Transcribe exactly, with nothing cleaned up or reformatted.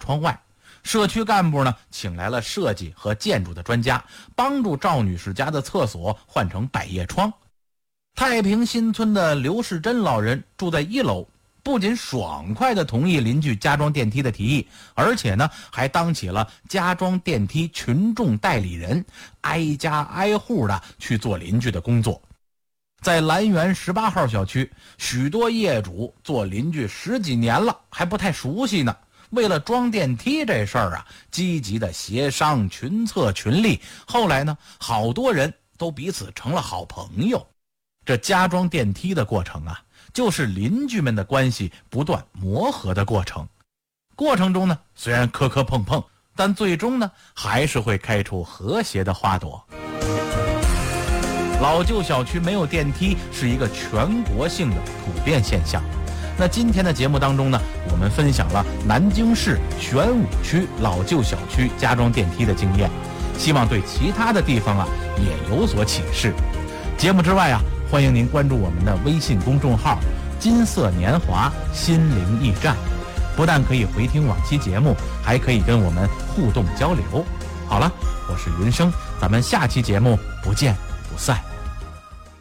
窗外。社区干部呢，请来了设计和建筑的专家，帮助赵女士家的厕所换成百叶窗。太平新村的刘世珍老人住在一楼，不仅爽快地同意邻居加装电梯的提议，而且呢，还当起了加装电梯群众代理人，挨家挨户的去做邻居的工作。在兰园十八号小区，许多业主做邻居十几年了，还不太熟悉呢。为了装电梯这事儿啊，积极的协商、群策群力，后来呢，好多人都彼此成了好朋友。这加装电梯的过程啊，就是邻居们的关系不断磨合的过程。过程中呢，虽然磕磕碰碰，但最终呢，还是会开出和谐的花朵。老旧小区没有电梯是一个全国性的普遍现象。那今天的节目当中呢，我们分享了南京市玄武区老旧小区加装电梯的经验，希望对其他的地方啊也有所启示。节目之外啊，欢迎您关注我们的微信公众号金色年华心灵驿站，不但可以回听往期节目，还可以跟我们互动交流。好了，我是云生，咱们下期节目不见不散。